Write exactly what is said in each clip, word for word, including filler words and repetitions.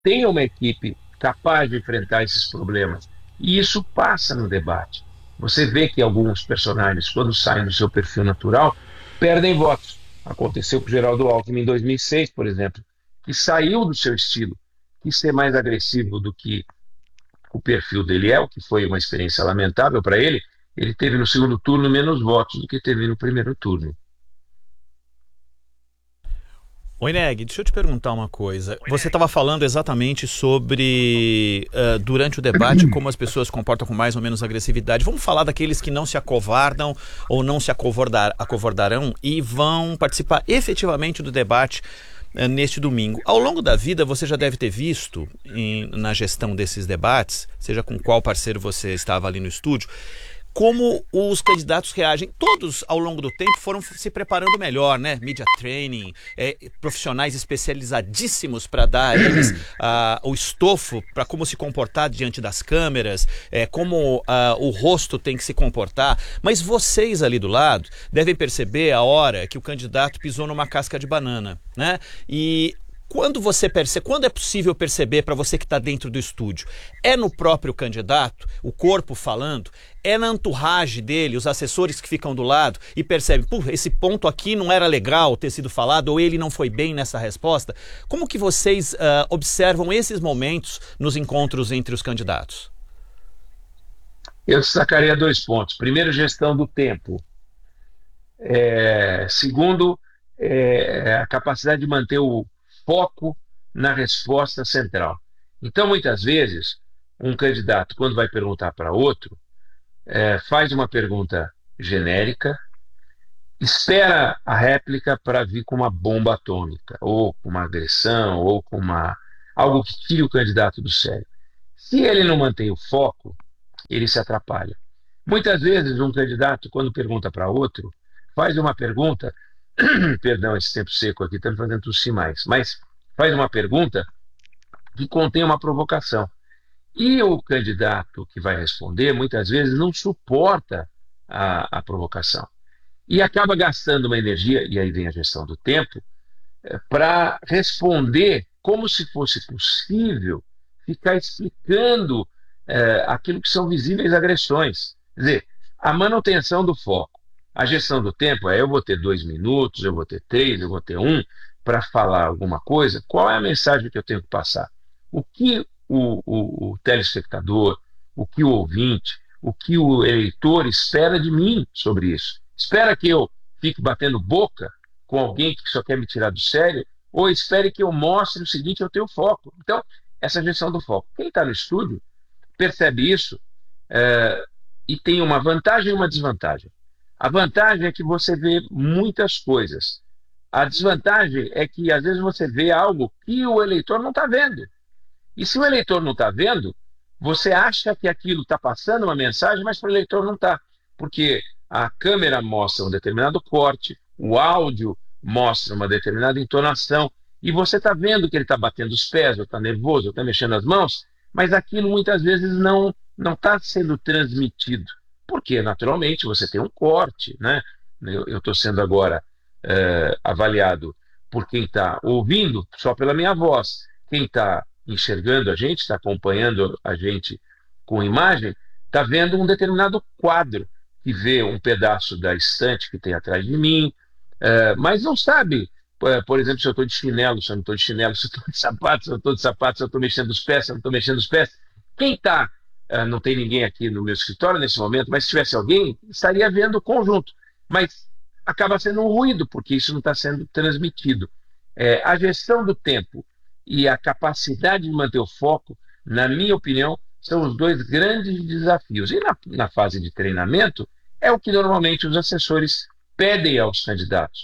tenha uma equipe capaz de enfrentar esses problemas. E isso passa no debate. Você vê que alguns personagens, quando saem do seu perfil natural, perdem votos. Aconteceu com o Geraldo Alckmin em dois mil e seis, por exemplo, que saiu do seu estilo, quis ser mais agressivo do que o perfil dele é, o que foi uma experiência lamentável para ele. Ele teve no segundo turno menos votos do que teve no primeiro turno. Oi, Neg, deixa eu te perguntar uma coisa. Você estava falando exatamente sobre, uh, durante o debate, como as pessoas se comportam com mais ou menos agressividade. Vamos falar daqueles que não se acovardam ou não se acovardar, acovardarão e vão participar efetivamente do debate uh, neste domingo. Ao longo da vida, você já deve ter visto em, na gestão desses debates, seja com qual parceiro você estava ali no estúdio, como os candidatos reagem. Todos, ao longo do tempo, foram se preparando melhor, né? Media training, é, profissionais especializadíssimos para dar a eles uh, o estofo para como se comportar diante das câmeras, é, como uh, o rosto tem que se comportar. Mas vocês ali do lado devem perceber a hora que o candidato pisou numa casca de banana, né? E quando você percebe, quando é possível perceber para você que está dentro do estúdio? É no próprio candidato, o corpo falando? É na entourage dele, os assessores que ficam do lado e percebem, pô, esse ponto aqui não era legal ter sido falado, ou ele não foi bem nessa resposta? Como que vocês uh, observam esses momentos nos encontros entre os candidatos? Eu destacaria dois pontos. Primeiro, gestão do tempo. É, segundo, é, a capacidade de manter o foco na resposta central. Então, muitas vezes, um candidato, quando vai perguntar para outro, é, faz uma pergunta genérica, espera a réplica para vir com uma bomba atômica, ou com uma agressão, ou com uma, algo que tire o candidato do sério. Se ele não mantém o foco, ele se atrapalha. Muitas vezes, um candidato, quando pergunta para outro, faz uma pergunta. Perdão, esse tempo seco aqui está me fazendo tossir mais, mas faz uma pergunta que contém uma provocação. E o candidato que vai responder, muitas vezes, não suporta a, a provocação. E acaba gastando uma energia, e aí vem a gestão do tempo, é, para responder como se fosse possível ficar explicando é, aquilo que são visíveis agressões. Quer dizer, a manutenção do foco. A gestão do tempo é: eu vou ter dois minutos, eu vou ter três, eu vou ter um para falar alguma coisa. Qual é a mensagem que eu tenho que passar? O que o, o, o telespectador, o que o ouvinte, o que o eleitor espera de mim sobre isso? Espera que eu fique batendo boca com alguém que só quer me tirar do sério? Ou espere que eu mostre o seguinte: eu tenho foco? Então, essa gestão do foco. Quem está no estúdio percebe isso é, e tem uma vantagem e uma desvantagem. A vantagem é que você vê muitas coisas. A desvantagem é que, às vezes, você vê algo que o eleitor não está vendo. E se o eleitor não está vendo, você acha que aquilo está passando uma mensagem, mas para o eleitor não está. Porque a câmera mostra um determinado corte, o áudio mostra uma determinada entonação, e você está vendo que ele está batendo os pés, ou está nervoso, ou está mexendo as mãos, mas aquilo muitas vezes não não está sendo transmitido. Porque, naturalmente, você tem um corte, né? Eu estou sendo agora é, avaliado por quem está ouvindo, só pela minha voz. Quem está enxergando a gente, está acompanhando a gente com imagem, está vendo um determinado quadro, que vê um pedaço da estante que tem atrás de mim, é, mas não sabe, por exemplo, se eu estou de chinelo, se eu não estou de chinelo, se eu estou de sapato, se eu estou de sapato, se eu estou mexendo os pés, se eu não estou mexendo os pés. Quem está Uh, não tem ninguém aqui no meu escritório nesse momento, mas se tivesse alguém, estaria vendo o conjunto. Mas acaba sendo um ruído, porque isso não está sendo transmitido. É, a gestão do tempo e a capacidade de manter o foco, na minha opinião, são os dois grandes desafios. E na, na fase de treinamento, é o que normalmente os assessores pedem aos candidatos.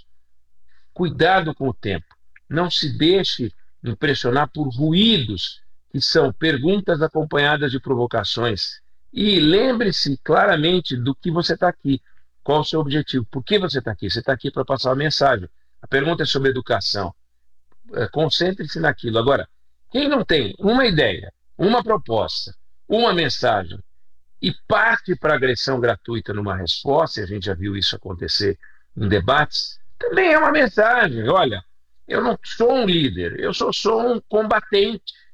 Cuidado com o tempo. Não se deixe impressionar por ruídos, que são perguntas acompanhadas de provocações. E lembre-se claramente do que você está aqui. Qual o seu objetivo? Por que você está aqui? Você está aqui para passar uma mensagem. A pergunta é sobre educação. É, concentre-se naquilo. Agora, quem não tem uma ideia, uma proposta, uma mensagem, e parte para agressão gratuita numa resposta, e a gente já viu isso acontecer em debates, também é uma mensagem. Olha, eu não sou um líder, eu só sou um combatente.